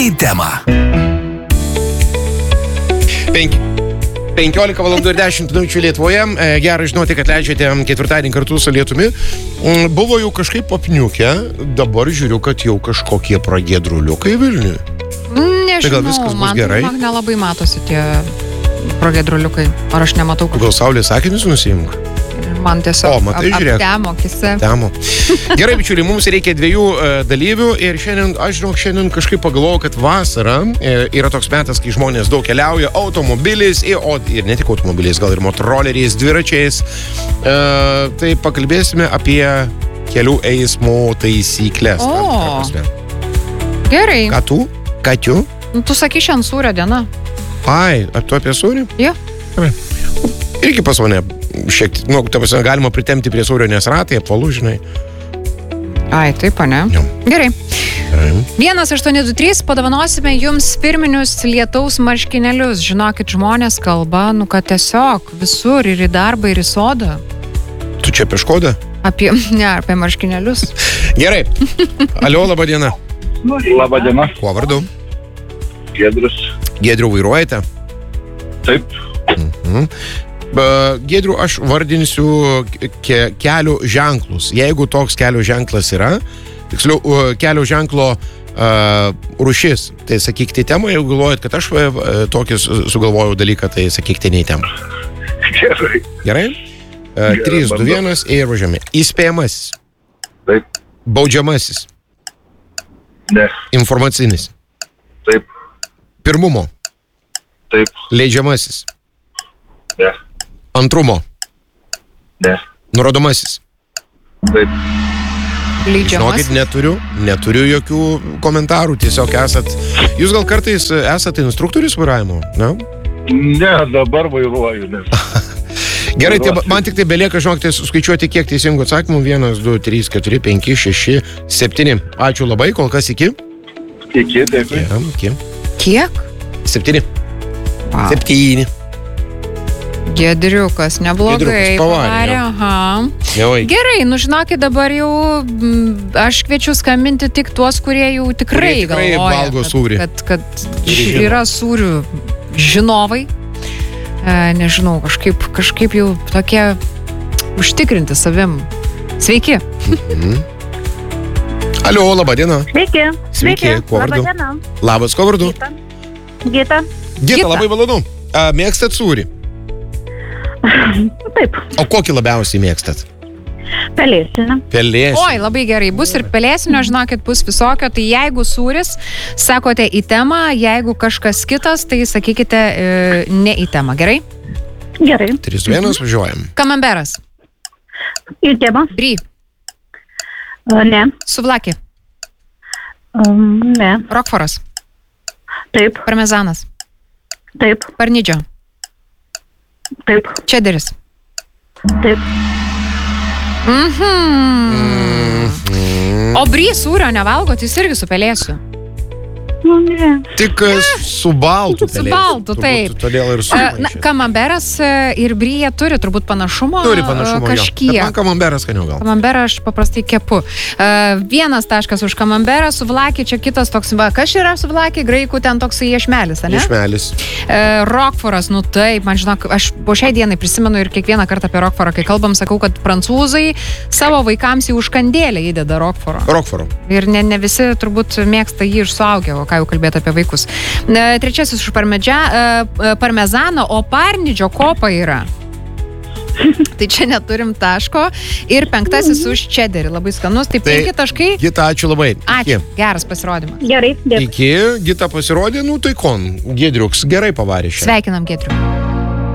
į temą. 15 valandų ir 10 minučių Lietuvoje. Gerai žinoti, kad leidžiate ketvirtadienį kartu su lietumi. Buvo jau kažkaip apniukę, dabar žiūriu, kad jau kažkokie pragiedruliukai Vilniuje. Nežinau, tai gal viskas bus gerai? Man nelabai matosi tie pragiedruliukai. Ar aš nematau kažką? Gal saulės akinius nusiimk? Man tiesiog aptemo akise. Gerai, bičiuliai, mums reikia 2 dalyvių ir šiandien kažkaip pagalvojau, kad vasara yra toks metas, kai žmonės daug keliauja automobiliais ir ne tik automobiliais, gal ir motoroleriais, dviračiais. Tai pakalbėsime apie kelių eismo taisyklės. Gerai. Ką tu? Tu sakai, šiandien sūrio diena. Ai, tu apie sūrį? Jo. Irgi pas mane šiek tiek, galima pritemti prie sūrio, nes ratai apvalų, žinai. Ai, taip, ne? Jo. Gerai. 1823 padovanosime jums firminius lietaus marškinėlius. Žinokit, žmonės kalba, kad tiesiog visur ir į darbą, ir į sodą. Tu čia apie Škodą? Apie marškinėlius. Gerai. Alio, laba diena. Labą dieną. Kuo vardu? Giedrius. Giedriu, vairuojate? Taip. Giedriu, aš vardinsiu kelio ženklus. Jeigu toks kelio ženklas yra, tiksliau, kelio ženklo rūšis, tai sakykite temą, jeigu galvojat, kad aš tokį sugalvojau dalyką, tai sakykite ne į temą. Gerai. Gerai? 3, 2, 1 ir važiuojame. Įspėjamasis. Taip. Baudžiamasis. Ne. Informacinis. Taip. Pirmumo. Taip. Leidžiamasis. Ne. Antrumo. Ne. Nurodomasis. Taip. Leidžiamasis. Žinokit, neturiu jokių komentarų, tiesiog jūs gal kartais esate instruktorius vairavimo, ne? Ne, dabar vairuoju, nes. Gerai, man tik tai belieka, žinokite, suskaičiuoti, kiek teisingų atsakymų. 1, 2, 3, 4, 5, 6, 7. Ačiū labai, kol kas iki. Iki, dėkui. Iki. Kiek? 7. Wow. 7. Giedriukas, neblogai pavarė. Gerai, žinokit, dabar jau aš kviečiu skambinti tik tuos, kurie jau tikrai galvoja, kad yra sūrių žinovai. Nežinau, kažkaip jau tokie užtikrinti savim. Sveiki. Alio, laba diena. Sveiki. Kuo vardu? Laba diena. Labas, kuo vardu? Gita, labai malonu. Mėgstat sūrį? Taip. O kokį labiausiai mėgstat? Pelėsinę. Oi, labai gerai. Bus ir pelėsinio, žinokit, bus visokio. Tai jeigu sūris, sakote į temą, jeigu kažkas kitas, tai sakykite ne į temą. Gerai? Gerai. 3, 2, 1, važiuojam. Kamamberas. Į temą. Brie. Ne. Suvlaki. Ne. Rokforas. Taip. Parmezanas. Taip. Parnidžio. Taip. Čederis. Taip. O brie sūrio nevalgot, jis irgi su pelėsiu. Ne. Tik su baltu pelėsiu. Su baltu, taip. Todėl ir sumaišė. Kamamberas ir brie turi turbūt panašumo. Turi panašumo, kažkiek. Bet man kamamberas skaniau gal. Kamamberą aš paprastai kepu. 1 taškas už kamamberą, suvlaki, čia kitas toks, kas yra suvlaki, graikų ten toks iešmelis, ne? Iešmelis. Rokforas, taip, man žinok, aš po šiai dienai prisimenu ir kiekvieną kartą apie rokforą, kai kalbam, sakau, kad prancūzai savo vaikams į užkandėlę įdeda rokforo. Ir ne visi turbūt mėgsta jį ir suaugę, ką jau kalbėti apie vaikus. 3 už parmezaną, o parnidžio kopa yra. Tai čia neturim taško. Ir 5 už čederį, labai skanus. Tai 5 taškai. Gita, ačiū labai. Ačiū, geras pasirodymas. Gerai, dėkui. Iki, Gita pasirodė, tai kon. Giedriuks gerai pavarė šią. Sveikinam, Giedriu.